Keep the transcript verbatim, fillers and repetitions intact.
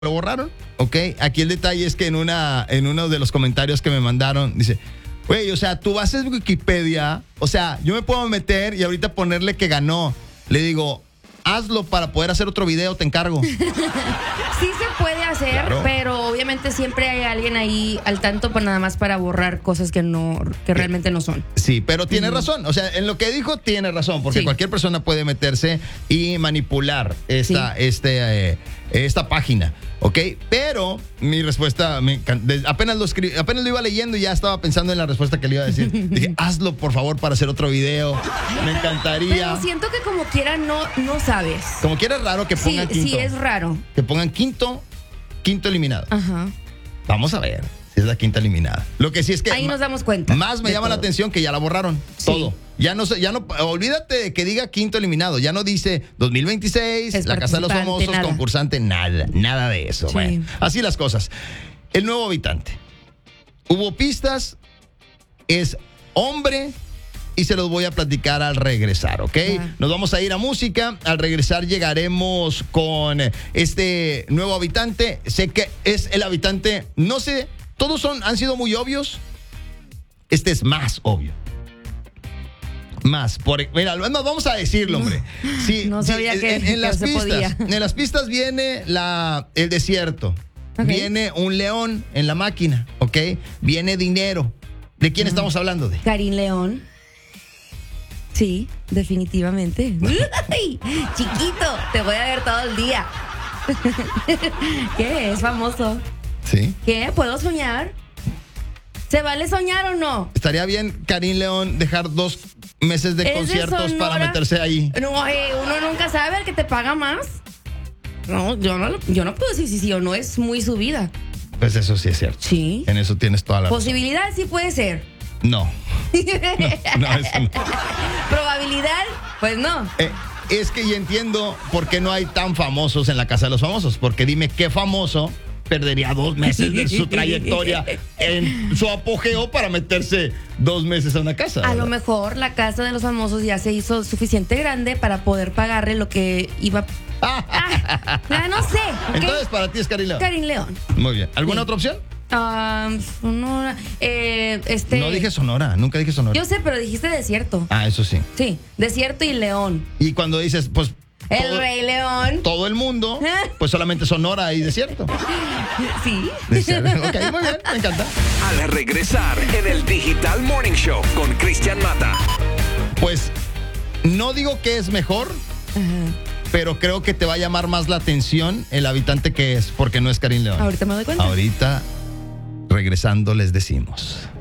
lo borraron, ¿ok? Aquí el detalle es que en una en uno de los comentarios que me mandaron, dice, güey, o sea, tú vas a Wikipedia, o sea, yo me puedo meter y ahorita ponerle que ganó. Le digo, hazlo para poder hacer otro video, te encargo. Sí se puede hacer, claro, pero obviamente siempre hay alguien ahí al tanto para nada más para borrar cosas que no que realmente no son. Sí, pero tiene uh-huh. razón. O sea, en lo que dijo tiene razón, porque sí. cualquier persona puede meterse y manipular esta, sí. este, eh, esta página, ¿ok? Pero mi respuesta, me, apenas, lo escribí, apenas lo iba leyendo y ya estaba pensando en la respuesta que le iba a decir. Dije, hazlo por favor para hacer otro video. Me encantaría. Pero siento que como quiera no, no sabes. Como quiera es raro que pongan sí, quinto. Sí, es raro. Que pongan quinto, quinto eliminado. Ajá. Vamos a ver si es la quinta eliminada. Lo que sí es que ahí nos damos cuenta. Más me llama todo la atención que ya la borraron. Sí. Todo. Ya no, ya no, olvídate de que diga quinto eliminado. Ya no dice dos mil veintiséis, es la Casa de los Famosos, nada. Concursante, nada, nada de eso. Sí. Bueno, así las cosas. El nuevo habitante. Hubo pistas, es hombre y se los voy a platicar al regresar, ¿ok? Uh-huh. Nos vamos a ir a música. Al regresar llegaremos con este nuevo habitante. Sé que es el habitante, no sé, todos son, han sido muy obvios. Este es más obvio. Más, por, mira, no, vamos a decirlo, hombre. Sí, no sabía sí, que, en, en que las se pistas, podía. En las pistas viene la, el desierto. Okay. Viene un león en la máquina, ¿ok? Viene dinero. ¿De quién uh-huh. estamos hablando? De Karim León. Sí, definitivamente. ¡Ay! Chiquito, te voy a ver todo el día. ¿Qué? Es famoso. ¿Sí? ¿Qué? ¿Puedo soñar? ¿Se vale soñar o no? Estaría bien, Karim León, dejar dos meses de conciertos de para meterse ahí. No, eh, uno nunca sabe el que te paga más. No, yo no, yo no puedo decir si sí o no, es muy su vida. Pues eso sí es cierto. Sí. En eso tienes toda la posibilidad razón. Sí puede ser. No. no, no, eso no. Probabilidad, pues no. Eh, es que ya entiendo por qué no hay tan famosos en la Casa de los Famosos. Porque dime qué famoso perdería dos meses de su trayectoria en su apogeo para meterse dos meses a una casa. A lo mejor la Casa de los Famosos ya se hizo suficiente grande para poder pagarle lo que iba. Ah, ya no sé. ¿Okay? Entonces para ti es Karim León. Karim León. Muy bien. ¿Alguna sí. otra opción? Um, Sonora. Eh, este... No dije Sonora, nunca dije Sonora. Yo sé, pero dijiste desierto. Ah, eso sí. Sí, desierto y León. Y cuando dices, pues. El todo, Rey León. Todo el mundo, pues solamente Sonora y desierto. Sí. Ok, muy bien, me encanta. Al regresar en el Digital Morning Show con Cristian Mata. Pues no digo que es mejor, uh-huh. pero creo que te va a llamar más la atención el habitante que es, porque no es Karim León. Ahorita me doy cuenta. Ahorita, regresando, les decimos.